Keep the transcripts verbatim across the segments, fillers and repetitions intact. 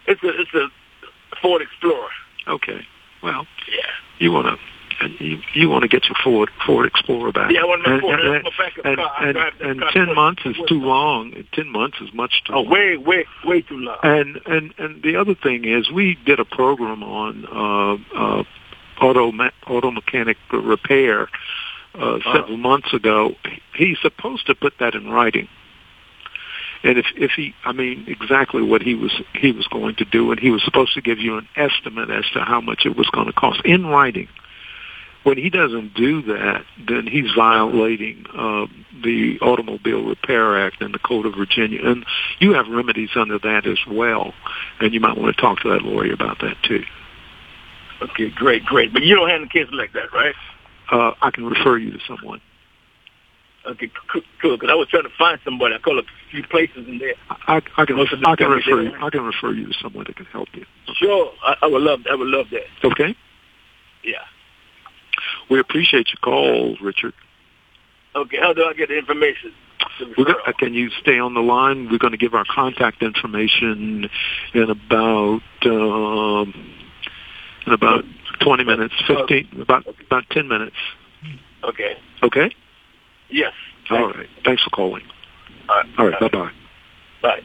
It's a it's a Ford Explorer. Okay. Well, yeah. You want to. And you, you want to get your Ford Ford Explorer back. Yeah, I want my Ford. And, And, backup and, car. and, and, and ten months is too long. Ten months is much too oh, long. Oh, way, way, way too long. And and and the other thing is, we did a program on uh, uh, auto me- auto mechanic repair uh, several uh, months ago. He's supposed to put that in writing. And if if he, I mean, exactly what he was he was going to do, and he was supposed to give you an estimate as to how much it was going to cost in writing. When he doesn't do that, then he's violating uh, the Automobile Repair Act and the Code of Virginia. And you have remedies under that as well. And you might want to talk to that lawyer about that, too. Okay, great, great. But you don't handle cases like that, right? Uh, I can refer you to someone. Okay, cool. Because I was trying to find somebody. I called a few places in there. I, I can, I can refer you. I can refer you to someone that can help you. Okay. Sure, I, I would love. I would love that. Okay. Yeah. We appreciate your call, Richard. Okay, how do I get the information? We're gonna, uh, can you stay on the line? We're going to give our contact information in about um, in about twenty minutes, fifteen, about about ten minutes. Okay. Okay. Yes. All right. Thanks for calling. All right. All right. Bye bye. Bye.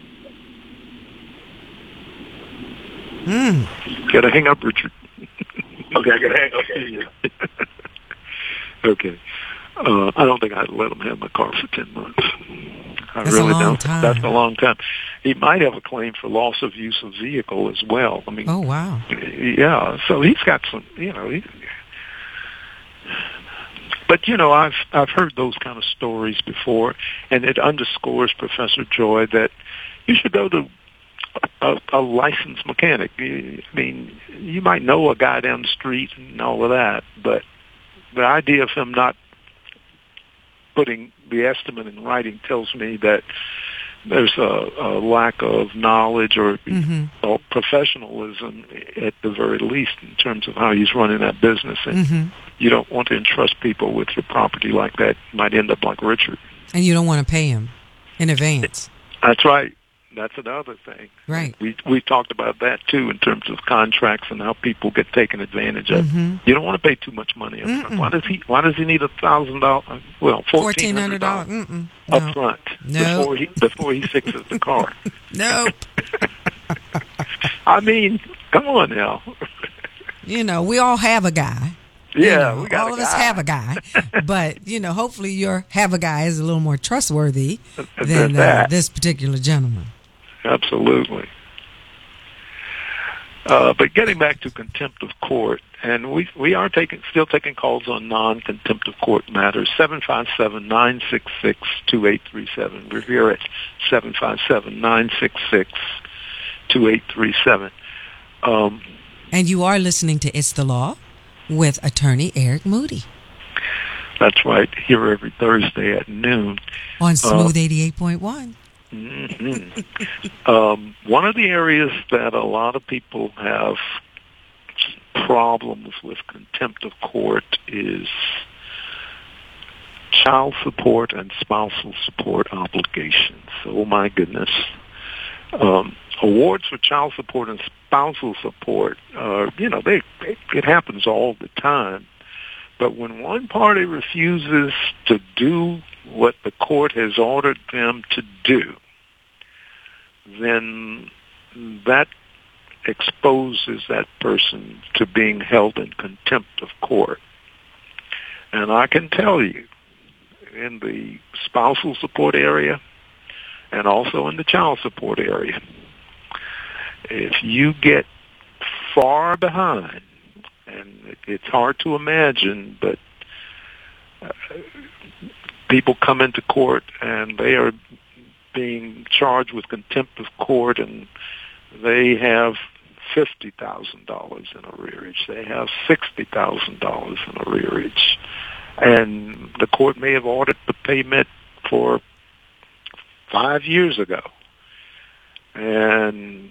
Hmm. Got to hang up, Richard. Okay, I got to hang. Okay. Okay. Uh, I don't think I'd let him have my car for ten months. I That's really a long don't. time. That's a long time. He might have a claim for loss of use of vehicle as well. I mean, oh wow. Yeah. So he's got some, you know. He, but you know, I've I've heard those kind of stories before, and it underscores, Professor Joy, that you should go to a, a licensed mechanic. I mean, you might know a guy down the street and all of that, but the idea of him not putting the estimate in writing tells me that there's a, a lack of knowledge or, mm-hmm. or professionalism at the very least in terms of how he's running that business. And mm-hmm. you don't want to entrust people with your property like that. You might end up like Richard. And you don't want to pay him in advance. That's right. That's another thing. Right. We we talked about that too in terms of contracts and how people get taken advantage of. Mm-hmm. You don't want to pay too much money up front. Why does he Why does he need a thousand dollars? Well, fourteen hundred dollars no. up front no. before he before he fixes the car. Nope. I mean, come on now. You know, we all have a guy. Yeah, you know, we got all a of guy. us have a guy, but you know, hopefully your have a guy is a little more trustworthy than uh, this particular gentleman. Absolutely. Uh, but getting back to contempt of court, and we we are taking still taking calls on non-contempt of court matters. seven five seven, nine six six, two eight three seven. We're here at seven five seven, nine six six, two eight three seven. Um, and you are listening to It's the Law with attorney Eric Moody. That's right, here every Thursday at noon. On Smooth uh, eighty-eight point one. Mm-hmm. um, one of the areas that a lot of people have problems with contempt of court is child support and spousal support obligations. Oh, my goodness. Um, awards for child support and spousal support, uh, you know, they, they it happens all the time. But when one party refuses to do what the court has ordered them to do, then that exposes that person to being held in contempt of court. And I can tell you, in the spousal support area and also in the child support area, if you get far behind, and it's hard to imagine, but uh, people come into court and they are being charged with contempt of court, and they have fifty thousand dollars in arrearage. They have sixty thousand dollars in arrearage. And the court may have ordered the payment for five years ago. And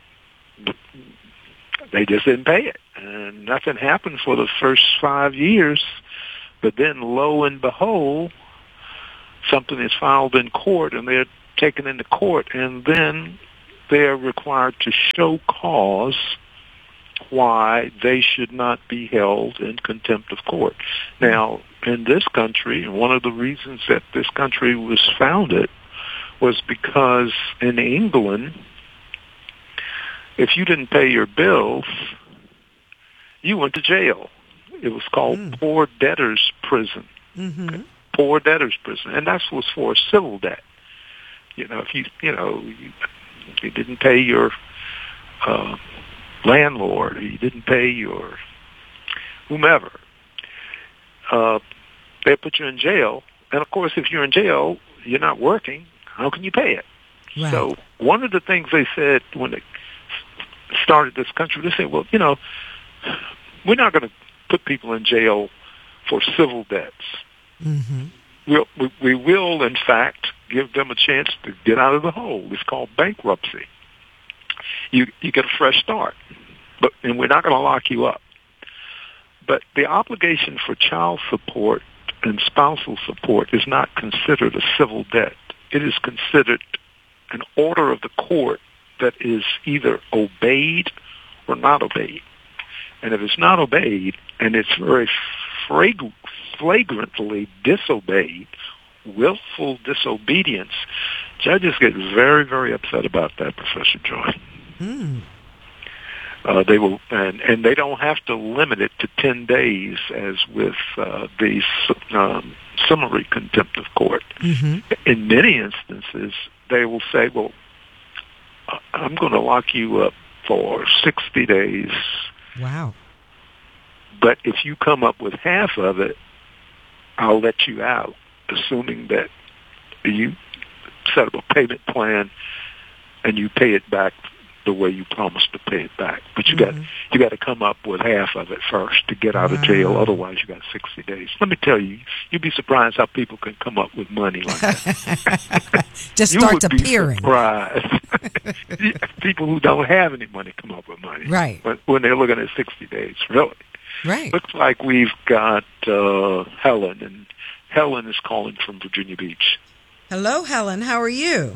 they just didn't pay it. And nothing happened for the first five years. But then, lo and behold, something is filed in court, and they're taken into court, and then they're required to show cause why they should not be held in contempt of court. Now, in this country, one of the reasons that this country was founded was because in England, if you didn't pay your bills, you went to jail. It was called mm. poor debtor's prison. Mm-hmm. Poor debtor's prison. And that was for civil debt. You know, if you, you know, you, you didn't pay your uh, landlord, or you didn't pay your whomever, uh, they put you in jail. And, of course, if you're in jail, you're not working. How can you pay it? Right. So one of the things they said when they started this country, they said, well, you know, we're not going to put people in jail for civil debts. Mm-hmm. We'll, we, we will, in fact, give them a chance to get out of the hole. It's called bankruptcy. You you get a fresh start, but and we're not going to lock you up. But the obligation for child support and spousal support is not considered a civil debt. It is considered an order of the court that is either obeyed or not obeyed. And if it's not obeyed, and it's very frag- flagrantly disobeyed, willful disobedience, judges get very, very upset about that, Professor Joy. Mm. Uh, they will, and, and they don't have to limit it to ten days as with uh, the um, summary contempt of court. Mm-hmm. In many instances, they will say, well, I'm going to lock you up for sixty days. Wow. But if you come up with half of it, I'll let you out, assuming that you set up a payment plan and you pay it back the way you promised to pay it back. But you mm-hmm. got you got to come up with half of it first to get out wow. of jail. Otherwise, you got sixty days. Let me tell you, you'd be surprised how people can come up with money like that. Just you starts would appearing. Be surprised. People who don't have any money come up with money. Right. But when they're looking at sixty days, really. Right. Looks like we've got uh, Helen, and Helen is calling from Virginia Beach. Hello, Helen. How are you?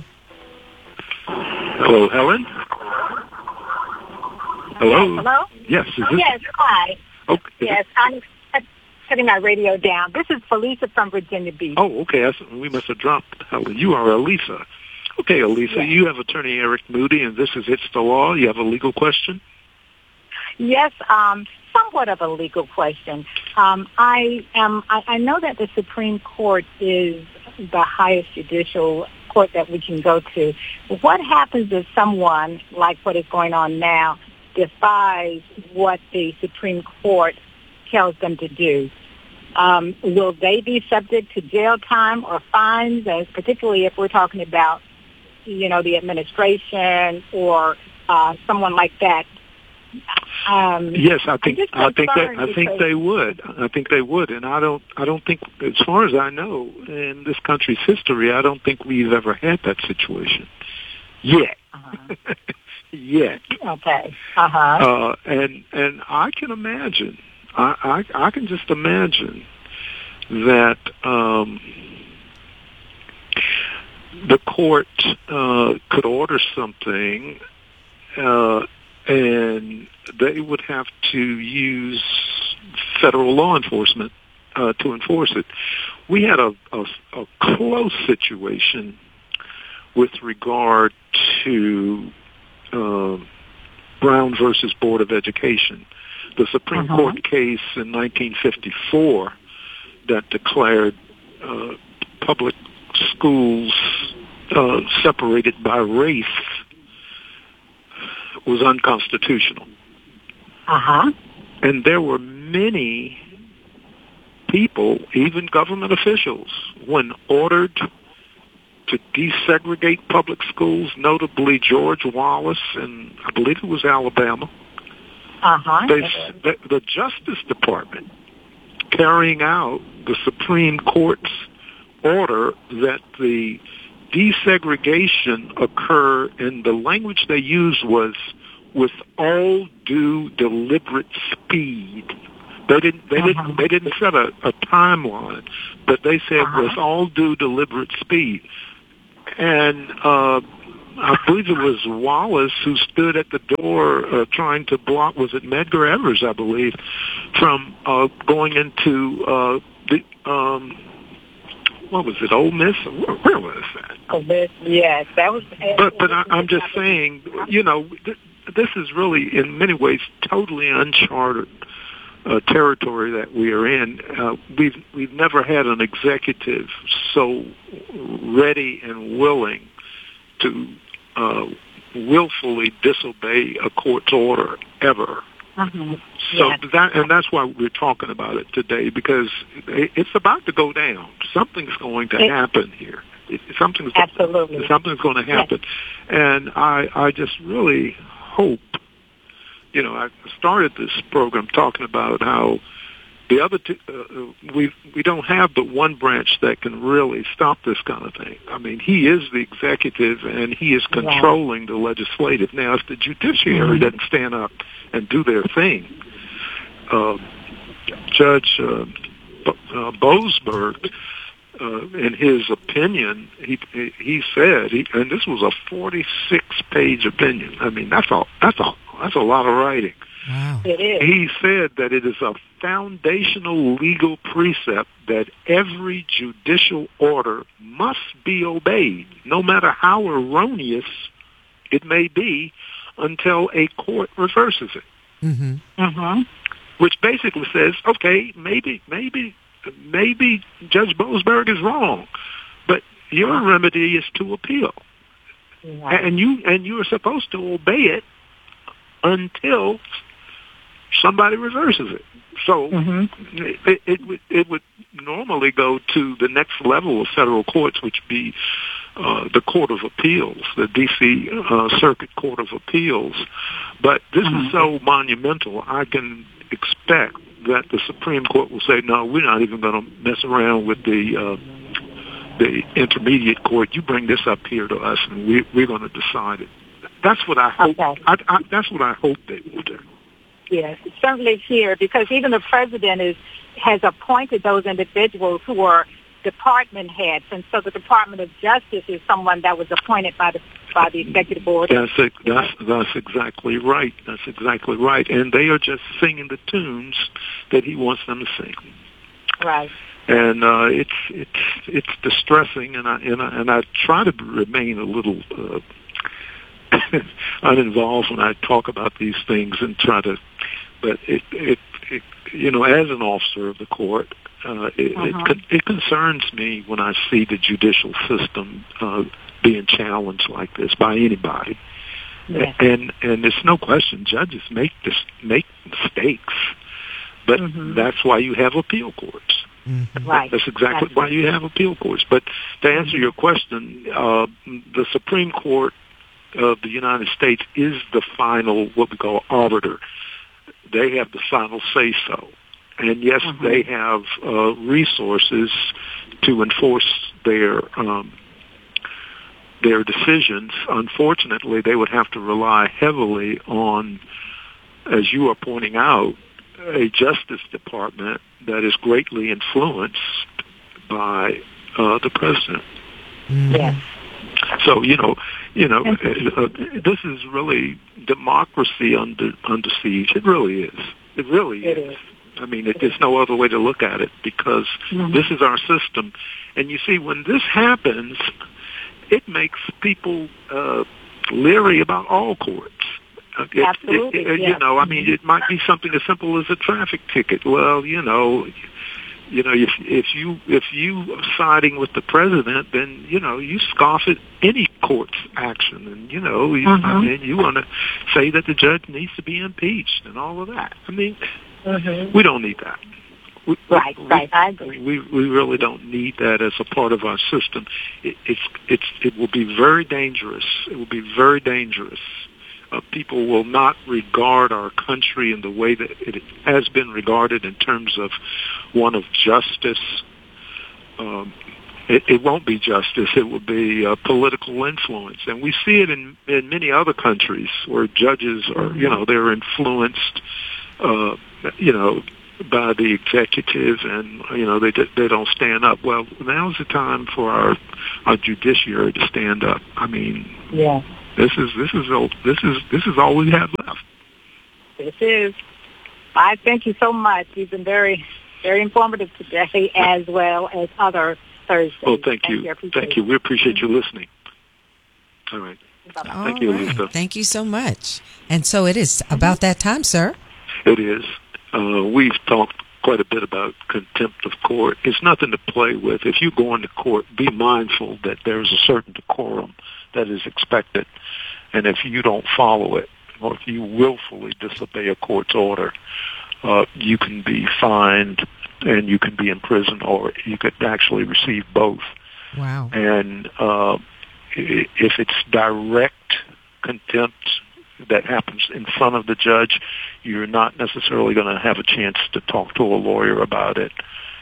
Hello, Helen. Hello. Hello. Yes. Is this? Yes. Hi. Okay. Yes, I'm setting my radio down. This is Felisa from Virginia Beach. Oh, okay. That's, we must have dropped Helen. You are Elisa. Okay, Elisa. Yes. You have Attorney Eric Moody, and this is It's the Law. You have a legal question? Yes. Um. Somewhat of a legal question. Um, I am. I, I know that the Supreme Court is the highest judicial court that we can go to. What happens if someone, like what is going on now, defies what the Supreme Court tells them to do? Um, will they be subject to jail time or fines? As particularly if we're talking about, you know, the administration or uh, someone like that. Um, yes, I think I think that I think they would. I think they would, and I don't. I don't think, as far as I know, in this country's history, I don't think we've ever had that situation yet. Uh-huh. yet. Okay. Uh-huh. Uh, and and I can imagine. I I, I can just imagine that um, the court uh, could order something. Uh, And they would have to use federal law enforcement uh, to enforce it. We had a, a, a close situation with regard to uh, Brown versus Board of Education, the Supreme uh-huh. Court case in nineteen fifty-four that declared uh, public schools uh, separated by race was unconstitutional. Uh-huh. And there were many people, even government officials, when ordered to desegregate public schools, notably George Wallace and I believe it was Alabama, uh-huh. they, the, the Justice Department, carrying out the Supreme Court's order that the desegregation occur, and the language they used was with all due deliberate speed. They didn't. They uh-huh. didn't. They didn't set a, a timeline, but they said uh-huh. with all due deliberate speed. And uh, I believe it was Wallace who stood at the door uh, trying to block, was it Medgar Evers, I believe, from uh, going into uh, the, um, what was it, Ole Miss? Where, where was that? Ole Miss, yes. That was, but but I, I'm just saying, you know, th- this is really, in many ways, totally uncharted uh, territory that we are in. Uh, we've we've never had an executive so ready and willing to uh, willfully disobey a court's order ever. Mm-hmm. So yes. that, and that's why we're talking about it today, because it's about to go down. Something's going to it, happen here. It, something's absolutely something's going to happen, yes. And I I just really hope. You know, I started this program talking about how the other two, uh, we we don't have but one branch that can really stop this kind of thing. I mean, he is the executive, and he is controlling yeah. the legislative. Now, if the judiciary mm-hmm. doesn't stand up and do their thing, uh, Judge uh, uh, Boasberg, uh, in his opinion, he he said, he, and this was a forty-six page opinion. I mean, that's a that's a that's a lot of writing. Wow. It is. He said that it is a foundational legal precept that every judicial order must be obeyed, no matter how erroneous it may be, until a court reverses it. Mm-hmm. Mm-hmm. Which basically says, okay, maybe, maybe, maybe Judge Boasberg is wrong, but your remedy is to appeal, right. and you and you are supposed to obey it until somebody reverses it. So mm-hmm. it, it would it would normally go to the next level of federal courts, which would be uh, the Court of Appeals, the D C uh, Circuit Court of Appeals. But this mm-hmm. is so monumental, I can expect that the Supreme Court will say, no, we're not even going to mess around with the uh, the intermediate court. You bring this up here to us, and we, we're going to decide it. That's what I hope. Okay. I, I, that's what I hope they will do. Yes, certainly here, because even the president is has appointed those individuals who are department heads, and so the Department of Justice is someone that was appointed by the by the executive board. That's that's that's exactly right. That's exactly right, and they are just singing the tunes that he wants them to sing. Right. And uh, it's it's it's distressing, and I and I, and I try to remain a little uh, uninvolved when I talk about these things and try to. But it, it, it you know, as an officer of the court, uh, it, uh-huh. it it concerns me when I see the judicial system uh, being challenged like this by anybody. Yes. And and it's no question, judges make this make mistakes, but mm-hmm. that's why you have appeal courts. Mm-hmm. Right. That's exactly that's why you have appeal courts. But to answer mm-hmm. your question, uh, the Supreme Court of the United States is the final, what we call, arbiter. They have the final say-so. And yes, mm-hmm. they have uh, resources to enforce their um, their decisions. Unfortunately, they would have to rely heavily on, as you are pointing out, a Justice Department that is greatly influenced by uh, the president. Mm-hmm. Yes. So you know, you know, uh, this is really democracy under under siege. It really is. It really it is. is. I mean, it, there's no other way to look at it because mm-hmm. this is our system. And you see, when this happens, it makes people uh, leery about all courts. It, Absolutely. It, it, yeah. You know, I mean, it might be something as simple as a traffic ticket. Well, you know. You know, if if you if you are siding with the president, then you know you scoff at any court's action, and you know, you, mm-hmm. I mean, you want to say that the judge needs to be impeached and all of that. I mean, mm-hmm. we don't need that. We, right, we, right. I agree. We we really don't need that as a part of our system. It, it's it's it will be very dangerous. It will be very dangerous. Uh, people will not regard our country in the way that it has been regarded in terms of one of justice. Um, it, it won't be justice. It will be uh, political influence. And we see it in, in many other countries where judges are, you know, they're influenced, uh, you know, by the executive, and you know they they don't stand up. Well, now's the time for our our judiciary to stand up. I mean, yeah, this is this is this is this is all we have left. This is. I thank you so much. You've been very very informative today, as well as other Thursdays. Well, thank you, thank you. Thank you. We appreciate you listening. All right. Bye-bye. All thank you, right. Lisa. Thank you so much. And so it is about that time, sir. It is. Uh, we've talked quite a bit about contempt of court. It's nothing to play with. If you go into court, be mindful that there's a certain decorum that is expected. And if you don't follow it, or if you willfully disobey a court's order, uh, you can be fined and you can be in prison, or you could actually receive both. Wow. And uh, if it's direct contempt that happens in front of the judge, you're not necessarily going to have a chance to talk to a lawyer about it.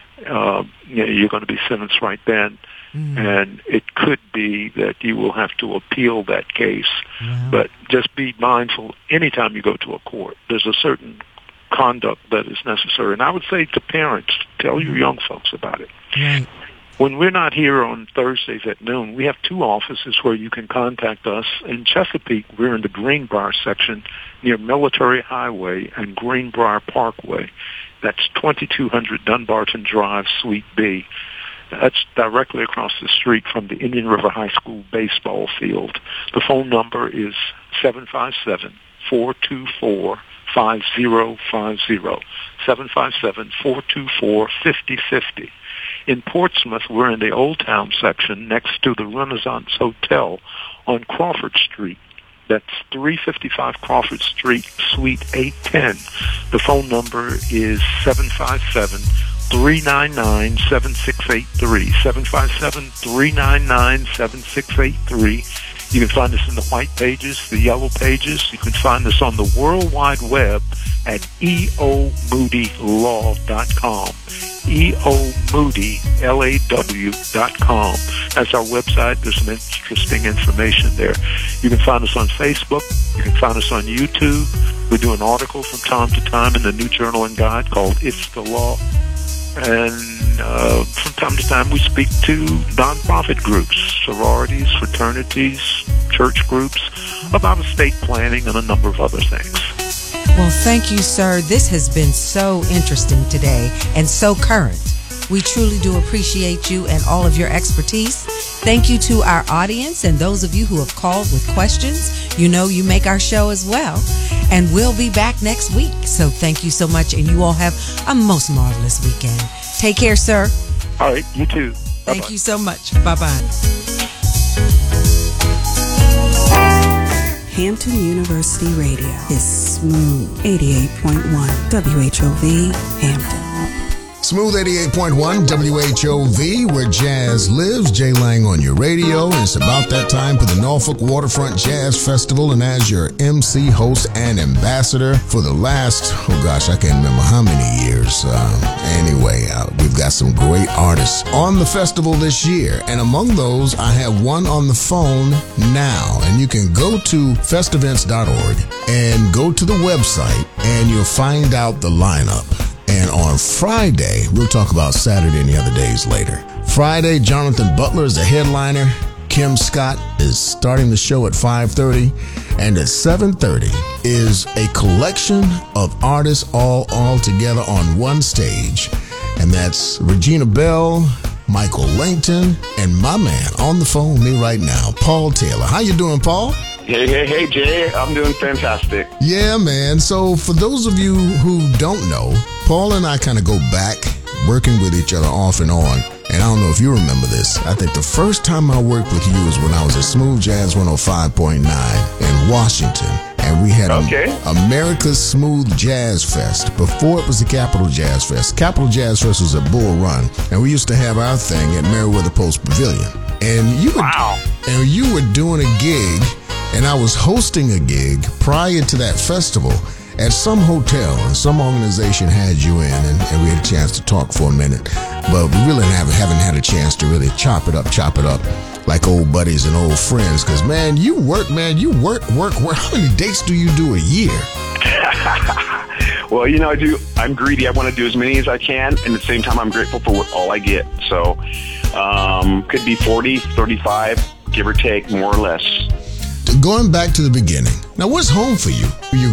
Uh, you know, you're going to be sentenced right then. Mm. And it could be that you will have to appeal that case. Wow. But just be mindful anytime you go to a court. There's a certain conduct that is necessary. And I would say to parents, tell your young folks about it. Right. When we're not here on Thursdays at noon, we have two offices where you can contact us. In Chesapeake, we're in the Greenbrier section near Military Highway and Greenbrier Parkway. That's twenty-two hundred Dunbarton Drive, Suite B. That's directly across the street from the Indian River High School baseball field. The phone number is seven five seven, four two four, five zero five zero, seven five seven, four two four, five zero five zero. In Portsmouth, we're in the Old Town section next to the Renaissance Hotel on Crawford Street. That's three fifty-five Crawford Street, Suite eight ten. The phone number is seven five seven, three nine nine, seven six eight three, seven five seven, three nine nine, seven six eight three. You can find us in the white pages, the yellow pages. You can find us on the World Wide Web at e o moody law dot com. E O Moody, L A W dot com. That's our website. There's some interesting information there. You can find us on Facebook. You can find us on YouTube. We do an article from time to time in the New Journal and Guide called It's the Law. And uh, from time to time we speak to nonprofit groups, sororities, fraternities, church groups, about estate planning and a number of other things. Well, thank you, sir. This has been so interesting today and so current. We truly do appreciate you and all of your expertise. Thank you to our audience and those of you who have called with questions. You know you make our show as well. And we'll be back next week. So thank you so much, and you all have a most marvelous weekend. Take care, sir. All right, you too. Bye-bye. Thank you so much. Bye-bye. Hampton University Radio is Smooth eighty-eight point one W H O V Hampton. Smooth eighty-eight point one W H O V, where jazz lives. Jay Lang on your radio. And it's about that time for the Norfolk Waterfront Jazz Festival. And as your M C, host, and ambassador for the last, oh gosh, I can't remember how many years. Um, anyway, uh, we've got some great artists on the festival this year. And among those, I have one on the phone now. And you can go to fest events dot org and go to the website, and you'll find out the lineup. And on Friday, we'll talk about Saturday and the other days later. Friday, Jonathan Butler is the headliner. Kim Scott is starting the show at five thirty. And at seven thirty is a collection of artists all, all together on one stage. And that's Regina Bell, Michael Langton, and my man on the phone with me right now, Paul Taylor. How you doing, Paul? Hey, hey, hey, Jay. I'm doing fantastic. Yeah, man. So for those of you who don't know, Paul and I kind of go back, working with each other off and on. And I don't know if you remember this. I think the first time I worked with you was when I was at Smooth Jazz one oh five point nine in Washington. And we had okay. a, America's Smooth Jazz Fest before it was the Capitol Jazz Fest. Capitol Jazz Fest was at Bull Run. And we used to have our thing at Meriwether Post Pavilion. And you were, wow. and you were doing a gig, and I was hosting a gig prior to that festival at some hotel, and some organization had you in, and, and we had a chance to talk for a minute. But we really have, haven't had a chance to really chop it up, chop it up like old buddies and old friends. Because, man, you work, man, you work, work, work. How many dates do you do a year? Well, you know, I do. I'm greedy. I want to do as many as I can, and at the same time, I'm grateful for what, all I get. So, um, could be forty, thirty-five, give or take, more or less. Going back to the beginning. Now, what's home for you?